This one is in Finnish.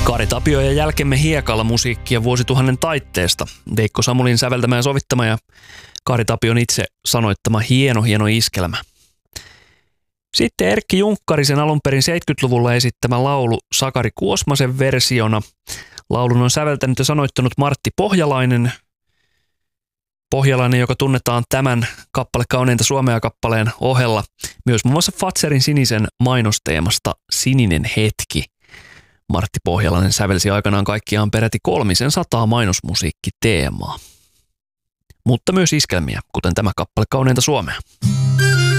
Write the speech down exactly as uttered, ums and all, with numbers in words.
Kari Tapio ja Jälkemme hiekalla musiikkia vuosituhannen taitteesta. Veikko Samulin säveltämä ja sovittama ja Kari Tapion itse sanoittama hieno hieno iskelmä. Sitten Erkki Junkkarisen alun perin seitsemänkymmentäluvulla esittämä laulu Sakari Kuosmasen versiona. Laulun on säveltänyt ja sanoittanut Martti Pohjalainen. Pohjalainen, joka tunnetaan tämän kappale Kauneinta Suomea kappaleen ohella myös muun muassa Fatserin sinisen mainosteemasta Sininen hetki. Martti Pohjalainen sävelsi aikanaan kaikkiaan peräti kolmisen sataa mainosmusiikkiteemaa. Mutta myös iskelmiä, kuten tämä kappale Kauneinta Suomea.